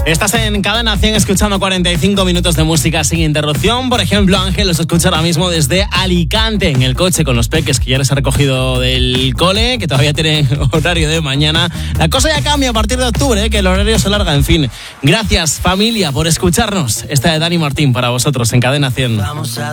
Estás en Cadena 100 escuchando 45 minutos de música sin interrupción. Por ejemplo, Ángel los escucha ahora mismo desde Alicante, en el coche con los peques que ya les ha recogido del cole, que todavía tienen horario de mañana. La cosa ya cambia a partir de octubre, que el horario se alarga. En fin, gracias familia por escucharnos. Esta de Dani Martín para vosotros en Cadena 100. Vamos a